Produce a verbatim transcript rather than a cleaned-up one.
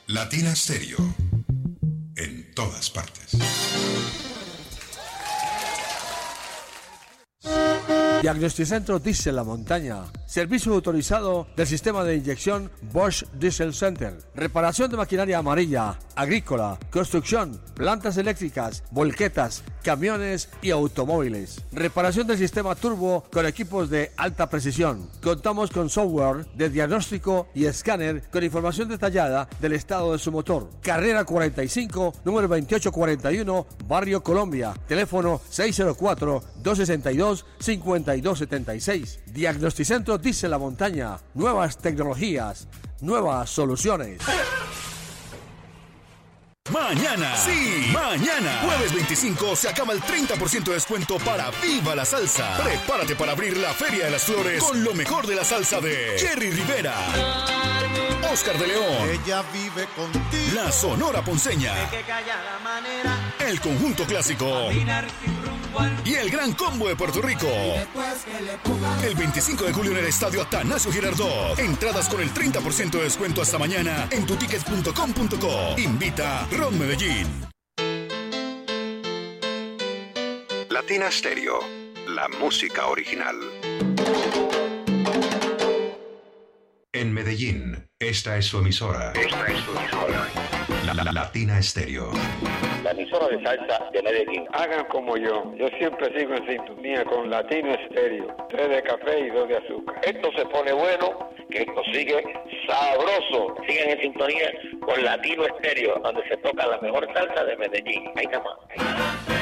Latina Stereo. En todas partes. Diagnosticentro Diesel La Montaña. Servicio autorizado del sistema de inyección Bosch Diesel Center. Reparación de maquinaria amarilla, agrícola, construcción, plantas eléctricas, volquetas, camiones y automóviles. Reparación del sistema turbo con equipos de alta precisión. Contamos con software de diagnóstico y escáner con información detallada del estado de su motor. Carrera cuarenta y cinco, número veintiocho cuarenta y uno, Barrio Colombia. Teléfono seis cero cuatro, dos seis dos, cinco dos siete seis. Diagnosticentro Diesel La Montaña. Nuevas tecnologías, nuevas soluciones. Mañana, sí, mañana, jueves veinticinco, se acaba el treinta por ciento de descuento para Viva la Salsa. Prepárate para abrir la Feria de las Flores con lo mejor de la salsa de Jerry Rivera, Oscar de León, ella vive contigo, la Sonora Ponceña, el Conjunto Clásico y el Gran Combo de Puerto Rico. El veinticinco de julio en el Estadio Atanasio Girardot. Entradas con el treinta por ciento de descuento hasta mañana en tutickets punto com punto co. Invita Ron Medellín. Latina Stereo, la música original. En Medellín, esta es su emisora. Esta es su emisora. La, la, la Latina Stereo. La emisora de salsa de Medellín. Hagan como yo. Yo siempre sigo en sintonía con Latino Stereo. Tres de café y dos de azúcar. Esto se pone bueno, que esto sigue sabroso. Sigan en sintonía con Latino Stereo, donde se toca la mejor salsa de Medellín. Ahí está más.